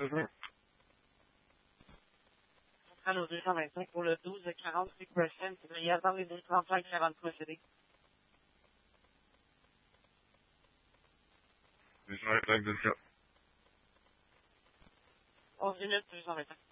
Centrale au 225 pour le 12-40 veuillez attendre les 235-40 procédés. 225, 225. 11 minutes, 225.